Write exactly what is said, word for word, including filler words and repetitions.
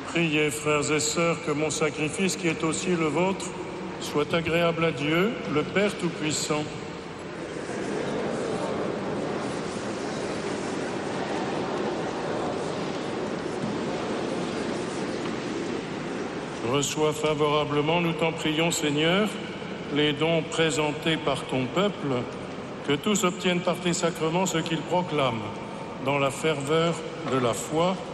Priez, frères et sœurs, que mon sacrifice, qui est aussi le vôtre, soit agréable à Dieu, le Père Tout-Puissant. Reçois favorablement, nous t'en prions, Seigneur, les dons présentés par ton peuple, que tous obtiennent par tes sacrements ce qu'ils proclament, dans la ferveur de la foi